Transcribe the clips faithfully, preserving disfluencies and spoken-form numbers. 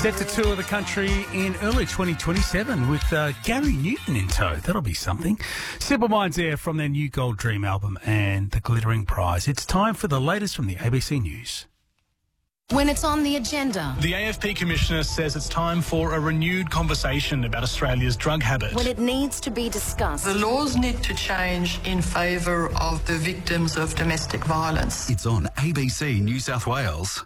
Set to tour the country in early twenty twenty-seven with uh, Gary Newton in tow. That'll be something. Simple Minds there from their new Gold Dream album and the Glittering Prize. It's time for the latest from the A B C News. When it's on the agenda. The A F P Commissioner says it's time for a renewed conversation about Australia's drug habit. When it needs to be discussed. The laws need to change in favour of the victims of domestic violence. It's on A B C New South Wales.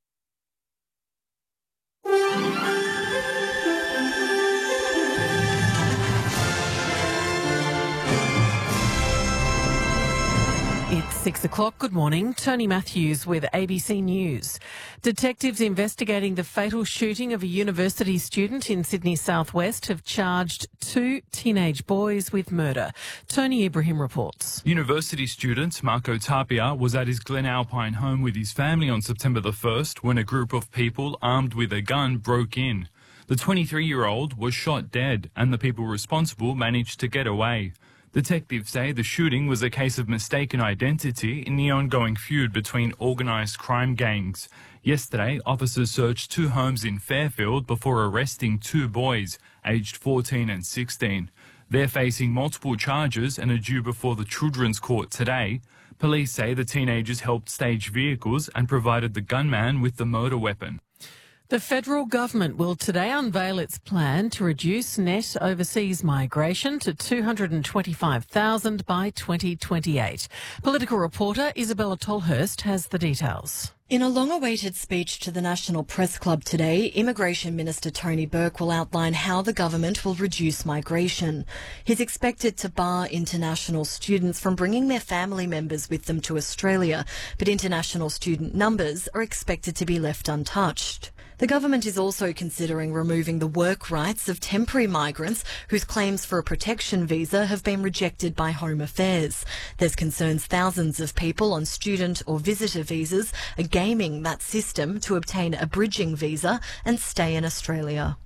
It's six o'clock. Good morning. Tony Matthews with A B C News. Detectives investigating the fatal shooting of a university student in Sydney southwest have charged two teenage boys with murder. Tony Ibrahim reports. University student Marco Tapia was at his Glen Alpine home with his family on September the first when a group of people armed with a gun broke in. The twenty-three-year-old was shot dead and the people responsible managed to get away. Detectives say the shooting was a case of mistaken identity in the ongoing feud between organised crime gangs. Yesterday, officers searched two homes in Fairfield before arresting two boys, aged fourteen and sixteen. They're facing multiple charges and are due before the Children's Court today. Police say the teenagers helped stage vehicles and provided the gunman with the murder weapon. The federal government will today unveil its plan to reduce net overseas migration to two hundred twenty-five thousand by twenty twenty-eight. Political reporter Isabella Tolhurst has the details. In a long-awaited speech to the National Press Club today, Immigration Minister Tony Burke will outline how the government will reduce migration. He's expected to bar international students from bringing their family members with them to Australia, but international student numbers are expected to be left untouched. The government is also considering removing the work rights of temporary migrants whose claims for a protection visa have been rejected by Home Affairs. There's concerns thousands of people on student or visitor visas are gaming that system to obtain a bridging visa and stay in Australia.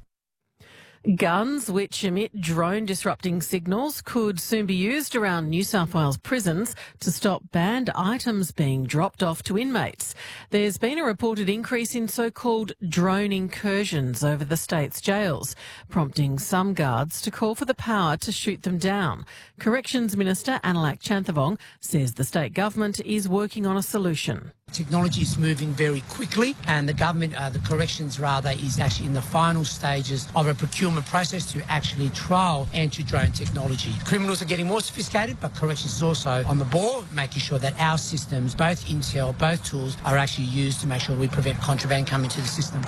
Guns which emit drone-disrupting signals could soon be used around New South Wales prisons to stop banned items being dropped off to inmates. There's been a reported increase in so-called drone incursions over the state's jails, prompting some guards to call for the power to shoot them down. Corrections Minister Analak Chanthavong says the state government is working on a solution. Technology is moving very quickly and the government, uh, the corrections rather, is actually in the final stages of a procurement process to actually trial anti-drone technology. Criminals are getting more sophisticated, but corrections is also on the ball, making sure that our systems, both intel, both tools, are actually used to make sure we prevent contraband coming to the system.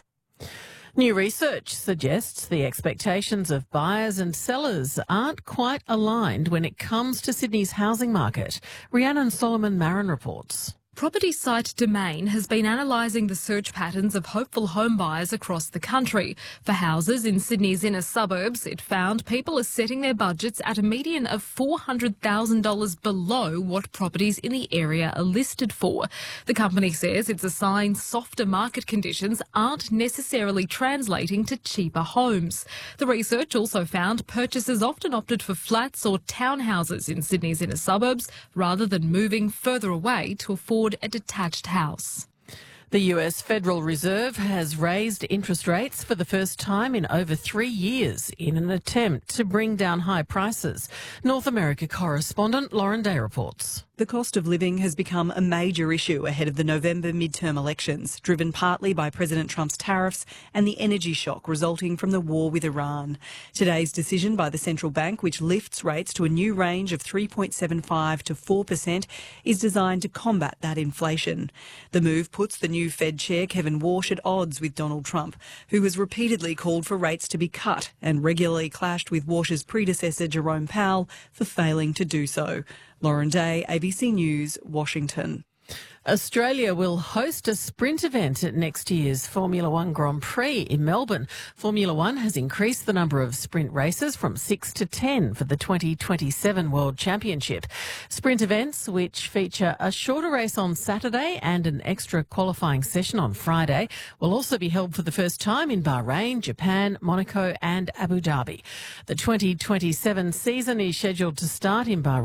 New research suggests the expectations of buyers and sellers aren't quite aligned when it comes to Sydney's housing market. Rhiannon Solomon-Marin reports. Property site Domain has been analysing the search patterns of hopeful home buyers across the country. For houses in Sydney's inner suburbs, it found people are setting their budgets at a median of four hundred thousand dollars below what properties in the area are listed for. The company says it's a sign softer market conditions aren't necessarily translating to cheaper homes. The research also found purchasers often opted for flats or townhouses in Sydney's inner suburbs rather than moving further away to afford a detached house. The U S Federal Reserve has raised interest rates for the first time in over three years in an attempt to bring down high prices. North America correspondent Lauren Day reports. The cost of living has become a major issue ahead of the November midterm elections, driven partly by President Trump's tariffs and the energy shock resulting from the war with Iran. Today's decision by the central bank, which lifts rates to a new range of three point seven five to four percent, is designed to combat that inflation. The move puts the new Fed chair, Kevin Warsh, at odds with Donald Trump, who has repeatedly called for rates to be cut and regularly clashed with Warsh's predecessor, Jerome Powell, for failing to do so. Lauren Day, A B C News, Washington. Australia will host a sprint event at next year's Formula One Grand Prix in Melbourne. Formula One has increased the number of sprint races from six to ten for the twenty twenty-seven World Championship. Sprint events, which feature a shorter race on Saturday and an extra qualifying session on Friday, will also be held for the first time in Bahrain, Japan, Monaco and Abu Dhabi. The twenty twenty-seven season is scheduled to start in Bahrain